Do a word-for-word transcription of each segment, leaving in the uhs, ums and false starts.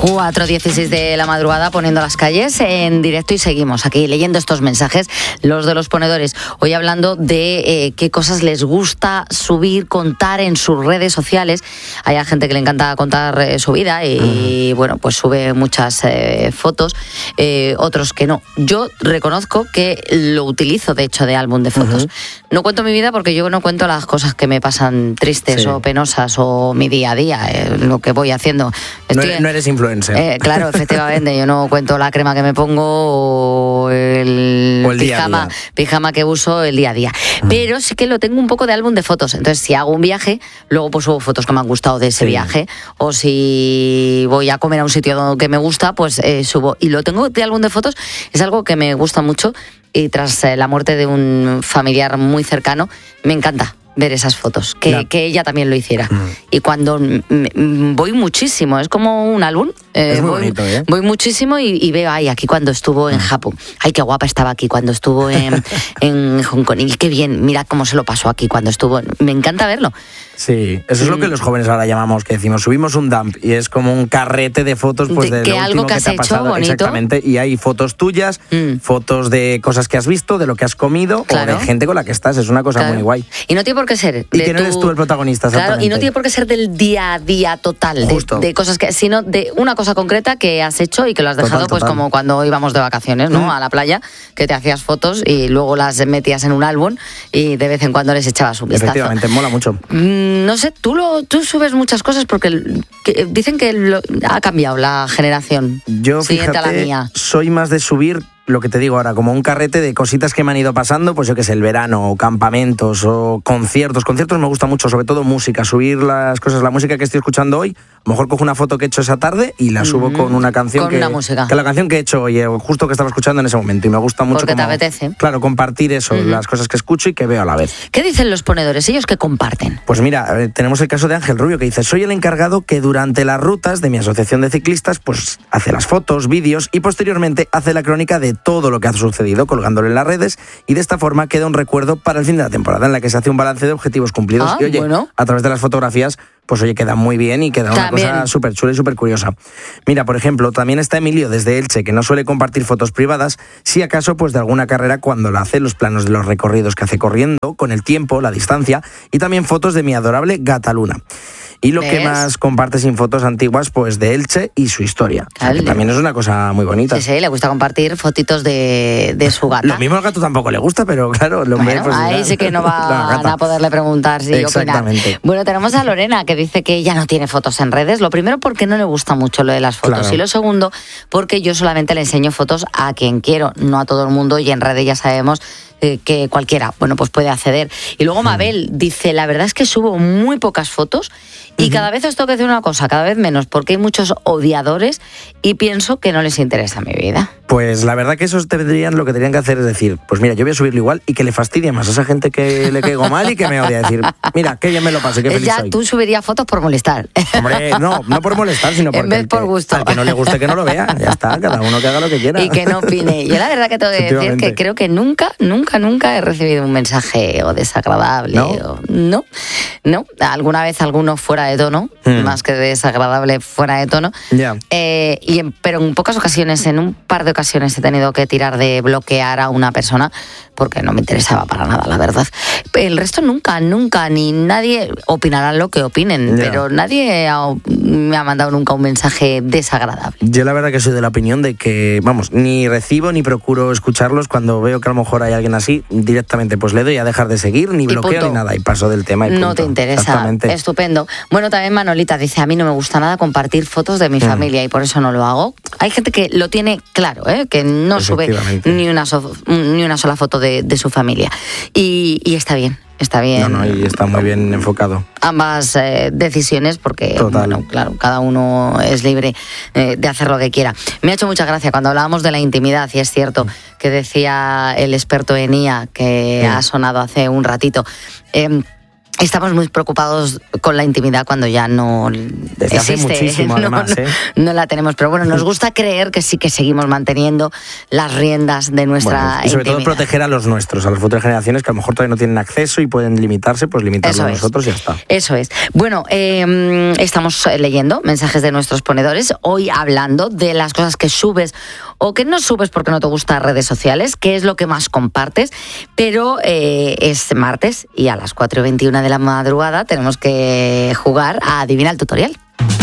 cuatro dieciséis de la madrugada, poniendo las calles en directo, y seguimos aquí leyendo estos mensajes, los de los ponedores. Hoy hablando de eh, qué cosas les gusta subir, contar en sus redes sociales. Hay gente que le encanta contar eh, su vida y, uh-huh. bueno, pues sube muchas eh, fotos, eh, otros que no. Yo reconozco que lo utilizo, de hecho, de álbum de fotos. Uh-huh. No cuento mi vida porque yo no cuento las cosas que me pasan tristes sí. o penosas o mi día a día, eh, lo que voy haciendo. Estoy, no, eres, no eres influencer. Eh, claro, efectivamente, yo no cuento la crema que me pongo o el, o el pijama, día día. pijama que uso el día a día. Uh-huh. Pero sí que lo tengo un poco de álbum de fotos. Entonces, si hago un viaje, luego pues subo fotos que me han gustado de ese sí. viaje. O si voy a comer a un sitio que me gusta, pues eh, subo. Y lo tengo de álbum de fotos, es algo que me gusta mucho. Y tras eh, la muerte de un familiar muy cercano, me encanta ver esas fotos, que, no. que ella también lo hiciera. Mm. Y cuando m- m- voy muchísimo, es como un álbum, eh, es muy voy, bonito, ¿eh? voy muchísimo y, y veo, ay, aquí cuando estuvo en Japón, ay, qué guapa estaba aquí cuando estuvo en, en Hong Kong, y qué bien, mira cómo se lo pasó aquí cuando estuvo, me encanta verlo. Sí, eso es lo que los jóvenes ahora llamamos, que decimos, subimos un dump, y es como un carrete de fotos pues de, de lo último que, que te ha pasado. Bonito. Exactamente, y hay fotos tuyas, mm. fotos de cosas que has visto, de lo que has comido, claro. o de gente con la que estás, es una cosa claro. muy guay. Y no tiene por qué ser y de que no tu... eres tú el protagonista, exactamente. Claro, y no tiene por qué ser del día a día total, de, de cosas que, sino de una cosa concreta que has hecho y que lo has dejado, total, pues total. Como cuando íbamos de vacaciones, ¿no? Mm. A la playa, que te hacías fotos y luego las metías en un álbum y de vez en cuando les echabas un vistazo. Efectivamente, mola mucho. Mm, no sé, tú lo Tú subes muchas cosas porque que, dicen que lo, ha cambiado la generación. Yo, siguiente fíjate, a la mía. Soy más de subir lo que te digo ahora, como un carrete de cositas que me han ido pasando, pues yo que sé, el verano, o campamentos, o conciertos. Conciertos me gusta mucho, sobre todo música, subir las cosas, la música que estoy escuchando hoy. A lo mejor cojo una foto que he hecho esa tarde y la subo mm-hmm. con una canción con que, una música. que la canción que he hecho hoy, justo que estaba escuchando en ese momento, y me gusta mucho. Porque como, te apetece. Claro, compartir eso, mm-hmm. las cosas que escucho y que veo a la vez. ¿Qué dicen los ponedores, ellos que comparten? Pues mira, eh, tenemos el caso de Ángel Rubio, que dice, soy el encargado que durante las rutas de mi asociación de ciclistas, pues hace las fotos, vídeos y posteriormente hace la crónica de todo lo que ha sucedido, colgándolo en las redes, y de esta forma queda un recuerdo para el fin de la temporada en la que se hace un balance de objetivos cumplidos. Ah, y oye, bueno. a través de las fotografías, pues oye, queda muy bien y queda una también. Cosa súper chula y súper curiosa. Mira, por ejemplo, también está Emilio desde Elche, que no suele compartir fotos privadas, si acaso pues de alguna carrera cuando la hace, los planos de los recorridos que hace corriendo, con el tiempo, la distancia, y también fotos de mi adorable gata Luna. Y lo ¿ves? Que más comparte sin fotos antiguas, pues de Elche y su historia. O sea, que también es una cosa muy bonita. Sí, sí, le gusta compartir fotitos de, de su gata. Lo mismo al gato tampoco le gusta, pero claro, lo bueno, pues, ahí sí que no van a poderle preguntar si Exactamente. Opinar. Bueno, tenemos a Lorena, que dice que ella no tiene fotos en redes. Lo primero, porque no le gusta mucho lo de las fotos. Claro. Y lo segundo, porque yo solamente le enseño fotos a quien quiero, no a todo el mundo, y en redes ya sabemos eh, que cualquiera, bueno, pues puede acceder. Y luego Mabel hmm. dice, la verdad es que subo muy pocas fotos y uh-huh. cada vez os tengo que decir una cosa, cada vez menos, porque hay muchos odiadores y pienso que no les interesa mi vida. Pues la verdad que esos tendrían, lo que tendrían que hacer es decir, pues mira, yo voy a subirlo igual y que le fastidie más a esa gente que le caigo mal y que me odia. Decir, mira, que bien me lo paso, qué feliz ya soy. Tú subirías fotos por molestar. Hombre, no, no por molestar, sino porque en vez por que, gusto. Al que no le guste que no lo vea, ya está, cada uno que haga lo que quiera. Y que no opine. Yo la verdad que tengo que decir que creo que nunca, nunca, nunca he recibido un mensaje o desagradable. ¿No? O, no, no. Alguna vez alguno fuera de tono, hmm. más que desagradable, fuera de tono. Yeah. Eh, y en, pero en pocas ocasiones, en un par de ocasiones he tenido que tirar de bloquear a una persona porque no me interesaba para nada, la verdad. El resto nunca, nunca, ni nadie opinará lo que opinen, yeah. pero nadie ha, me ha mandado nunca un mensaje desagradable. Yo la verdad que soy de la opinión de que, vamos, ni recibo ni procuro escucharlos. Cuando veo que a lo mejor hay alguien así, directamente pues le doy a dejar de seguir, ni bloqueo ni nada, y paso del tema y punto. No te interesa, estupendo. Bueno, también Manolita dice, a mí no me gusta nada compartir fotos de mi mm. familia y por eso no lo hago. Hay gente que lo tiene claro, ¿eh? Que no sube ni una, so, ni una sola foto de, de su familia. Y, y está bien. Está bien. No, no, y está muy bien enfocado. Ambas eh, decisiones, porque, Total. bueno, claro, cada uno es libre eh, de hacer lo que quiera. Me ha hecho mucha gracia cuando hablábamos de la intimidad, y es cierto que decía el experto en I A, que sí. ha sonado hace un ratito. Eh, estamos muy preocupados con la intimidad cuando ya no Desde hace existe, muchísimo, no, además, no, ¿eh? no la tenemos, pero bueno, nos gusta creer que sí que seguimos manteniendo las riendas de nuestra bueno, y sobre intimidad. todo proteger a los nuestros, a las futuras generaciones que a lo mejor todavía no tienen acceso y pueden limitarse, pues limitarlo Eso a es. nosotros y ya está. Eso es. Bueno, eh, estamos leyendo mensajes de nuestros ponedores, hoy hablando de las cosas que subes o que no subes porque no te gustan redes sociales, qué es lo que más compartes, pero eh, es martes y a las cuatro y veintiuno de la madrugada tenemos que jugar a Adivina el tutorial.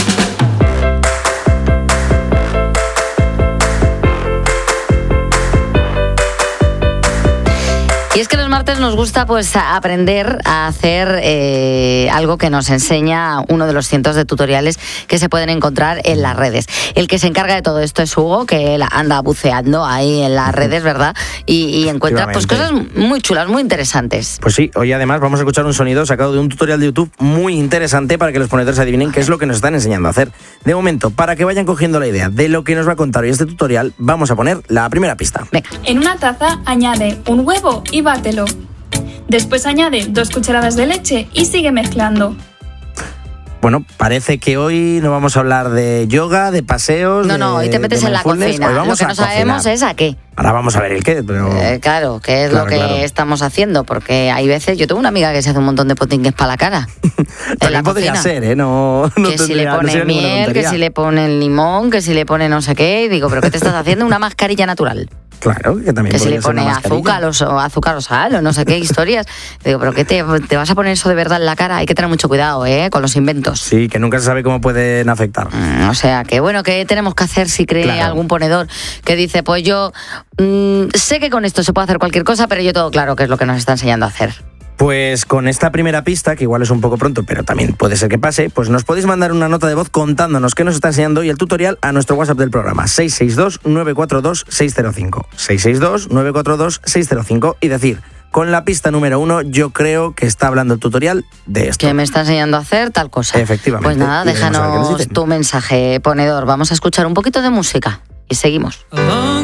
Y es que los martes nos gusta pues aprender a hacer eh, algo que nos enseña uno de los cientos de tutoriales que se pueden encontrar en las redes. El que se encarga de todo esto es Hugo, que él anda buceando ahí en las redes, ¿verdad? Y, y encuentra pues cosas muy chulas, muy interesantes. Pues sí, hoy además vamos a escuchar un sonido sacado de un tutorial de YouTube muy interesante para que los ponedores adivinen qué es lo que nos están enseñando a hacer. De momento, para que vayan cogiendo la idea de lo que nos va a contar hoy este tutorial, vamos a poner la primera pista. Venga. En una taza añade un huevo y bátelo. Después añade dos cucharadas de leche y sigue mezclando. Bueno, parece que hoy no vamos a hablar de yoga, de paseos. No, no, hoy te metes en la cocina. Hoy vamos lo que a no sabemos cocinar. es a qué. Ahora vamos a ver el qué, pero... Eh, claro, qué es Claro, lo que claro. estamos haciendo, porque hay veces, yo tengo una amiga que se hace un montón de potingues para la cara. en También la podría cocina. ser, ¿eh? No, no Que si le tendría- no pone sería ninguna miel, que tontería. si le pone limón, que si le pone no sé qué, y digo, ¿pero qué te estás haciendo? Una mascarilla natural. Claro, que también Que si podría le ser una pone mascarilla. azúcar o, so- azúcar o sal o no sé qué historias. Digo, ¿pero qué te, te vas a poner eso de verdad en la cara? Hay que tener mucho cuidado, ¿eh? Con los inventos. Sí, que nunca se sabe cómo pueden afectar. Mm, O sea, que bueno, ¿qué tenemos que hacer si cree Claro. algún ponedor que dice, pues yo mm, sé que con esto se puede hacer cualquier cosa, pero yo todo claro que es lo que nos está enseñando a hacer? Pues con esta primera pista, que igual es un poco pronto, pero también puede ser que pase, pues nos podéis mandar una nota de voz contándonos qué nos está enseñando hoy el tutorial a nuestro WhatsApp del programa, seis seis dos, nueve cuatro dos, seis cero cinco. seis seis dos, nueve cuatro dos, seis cero cinco y decir, con la pista número uno, yo creo que está hablando el tutorial de esto. Que me está enseñando a hacer tal cosa. Efectivamente. Pues nada, Y veremos a ver qué nos déjanos dicen. tu mensaje, ponedor. Vamos a escuchar un poquito de música y seguimos. A long